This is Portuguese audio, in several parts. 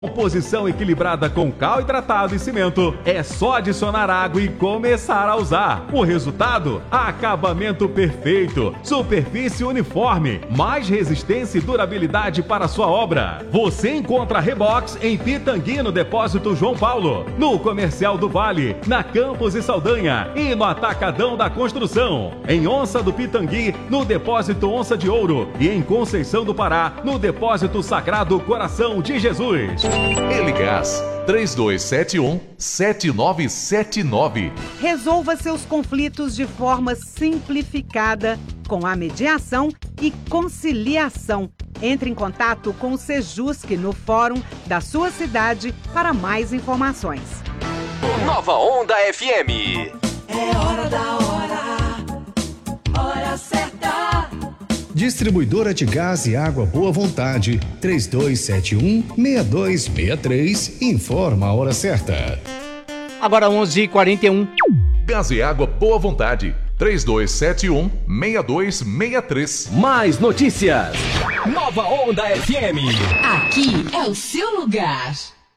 Composição equilibrada com cal hidratado e cimento. É só adicionar água e começar a usar. O resultado? Acabamento perfeito, superfície uniforme, mais resistência e durabilidade para sua obra. Você encontra a Rebox em Pitangui, no Depósito João Paulo, no Comercial do Vale, na Campos e Saldanha e no Atacadão da Construção. Em Onça do Pitangui, no Depósito Onça de Ouro e em Conceição do Pará, no Depósito Sagrado Coração de Jesus. Eligás 3271-7979. Resolva seus conflitos de forma simplificada com a mediação e conciliação. Entre em contato com o Sejusc no fórum da sua cidade para mais informações. Nova Onda FM. É hora da hora certa. Distribuidora de Gás e Água Boa Vontade, 3271-6263, informa a hora certa. Agora 11h41. Gás e Água Boa Vontade, 3271-6263. Mais notícias. Nova Onda FM. Aqui é o seu lugar.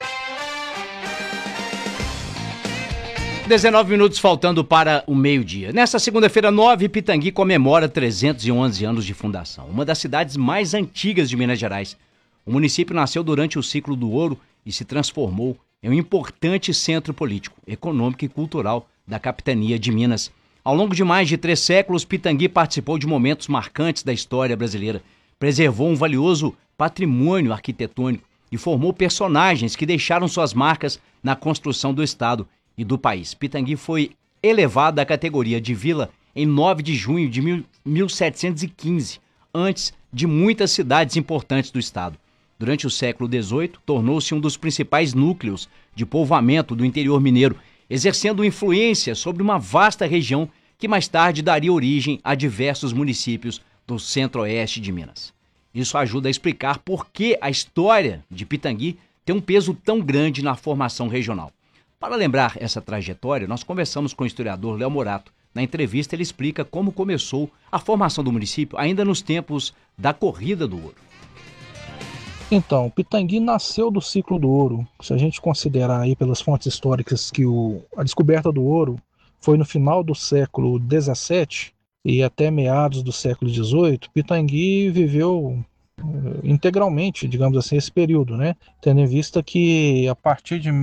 19 minutos faltando para o meio-dia. Nesta segunda-feira, 9, Pitangui comemora 311 anos de fundação. Uma das cidades mais antigas de Minas Gerais. O município nasceu durante o ciclo do ouro e se transformou em um importante centro político, econômico e cultural da capitania de Minas. Ao longo de mais de 3 séculos, Pitangui participou de momentos marcantes da história brasileira, preservou um valioso patrimônio arquitetônico e formou personagens que deixaram suas marcas na construção do Estado e do país. Pitangui foi elevada à categoria de vila em 9 de junho de 1715, antes de muitas cidades importantes do estado. Durante o século XVIII, tornou-se um dos principais núcleos de povoamento do interior mineiro, exercendo influência sobre uma vasta região que mais tarde daria origem a diversos municípios do centro-oeste de Minas. Isso ajuda a explicar por que a história de Pitangui tem um peso tão grande na formação regional. Para lembrar essa trajetória, nós conversamos com o historiador Léo Morato. Na entrevista, ele explica como começou a formação do município ainda nos tempos da Corrida do Ouro. Então, Pitangui nasceu do ciclo do ouro. Se a gente considerar aí pelas fontes históricas que a descoberta do ouro foi no final do século XVII e até meados do século XVIII, Pitangui viveu integralmente, digamos assim, esse período, né? Tendo em vista que a partir de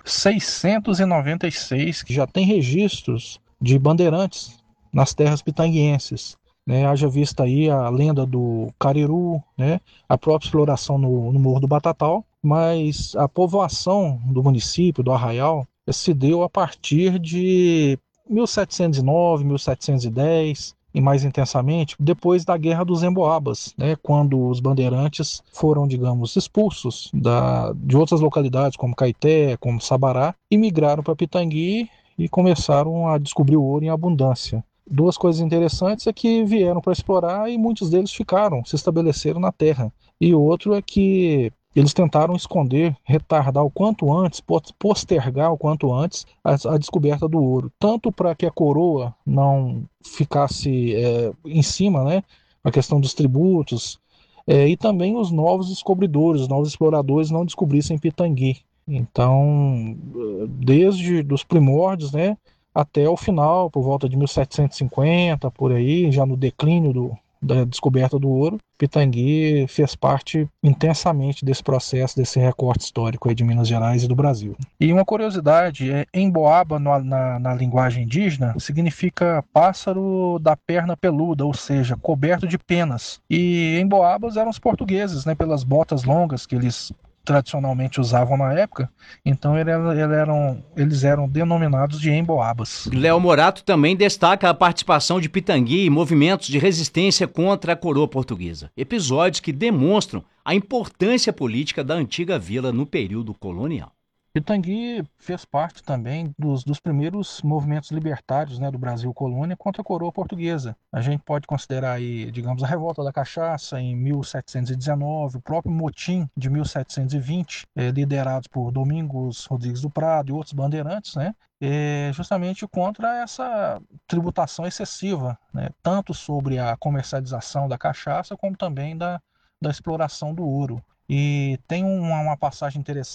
1696 que já tem registros de bandeirantes nas terras pitanguienses, né? Haja vista aí a lenda do Cariru, né? A própria exploração no Morro do Batatal, mas a povoação do município, do Arraial, se deu a partir de 1709, 1710, e mais intensamente depois da Guerra dos Emboabas, né, quando os bandeirantes foram, digamos, expulsos de outras localidades, como Caeté, como Sabará, e migraram para Pitangui e começaram a descobrir o ouro em abundância. Duas coisas interessantes é que vieram para explorar e muitos deles ficaram, se estabeleceram na terra. E outro é que eles tentaram esconder, retardar o quanto antes, postergar o quanto antes a descoberta do ouro. Tanto para que a coroa não ficasse em cima, né, a questão dos tributos, e também os novos descobridores, os novos exploradores não descobrissem Pitangui. Então, desde os primórdios, né, até o final, por volta de 1750, por aí, já no declínio da descoberta do ouro, Pitangui fez parte intensamente desse processo, desse recorte histórico aí de Minas Gerais e do Brasil. E uma curiosidade, emboaba na linguagem indígena significa pássaro da perna peluda, ou seja, coberto de penas. E emboabas eram os portugueses, né, pelas botas longas que eles tradicionalmente usavam na época, então eles eram denominados de emboabas. Léo Morato também destaca a participação de Pitangui em movimentos de resistência contra a coroa portuguesa, episódios que demonstram a importância política da antiga vila no período colonial. Pitangui fez parte também dos primeiros movimentos libertários, né, do Brasil colônia contra a coroa portuguesa. A gente pode considerar aí, digamos, a Revolta da Cachaça em 1719, o próprio motim de 1720, liderados por Domingos Rodrigues do Prado e outros bandeirantes, né, justamente contra essa tributação excessiva, né, tanto sobre a comercialização da cachaça como também da exploração do ouro. E tem uma passagem interessante